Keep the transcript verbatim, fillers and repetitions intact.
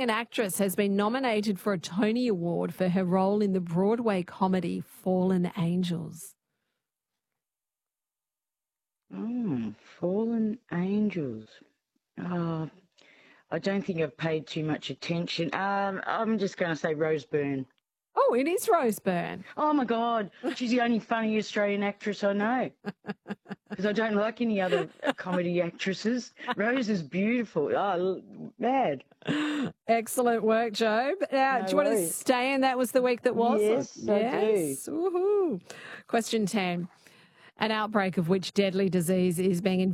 Australian actress has been nominated for a Tony Award for her role in the Broadway comedy Fallen Angels? Oh, Fallen Angels. Oh, I don't think I've paid too much attention. Um, I'm just going to say Rose Byrne. Oh, it is Rose Byrne. Oh, my God. She's the only funny Australian actress I know. Because I don't like any other comedy actresses. Rose is beautiful. Oh, mad. Excellent work, Job. Now, No do you want to worries. stay in That Was the Week That Was? Yes, I do. Yes. Woohoo. Question ten. An outbreak of which deadly disease is being investigated